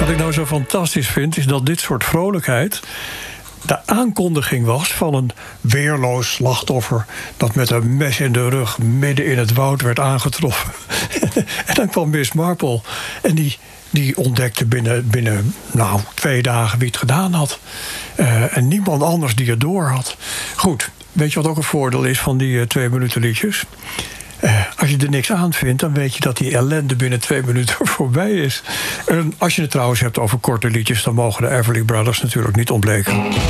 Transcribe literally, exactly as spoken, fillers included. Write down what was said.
wat ik nou zo fantastisch vind, is dat dit soort vrolijkheid de aankondiging was van een weerloos slachtoffer dat met een mes in de rug midden in het woud werd aangetroffen. En dan kwam Miss Marple en die, die ontdekte binnen, binnen nou, twee dagen wie het gedaan had. Uh, en niemand anders die het door had. Goed, weet je wat ook een voordeel is van die uh, twee minuten liedjes? Uh, als je er niks aan vindt, dan weet je dat die ellende binnen twee minuten voorbij is. En als je het trouwens hebt over korte liedjes, dan mogen de Everly Brothers natuurlijk niet ontbreken.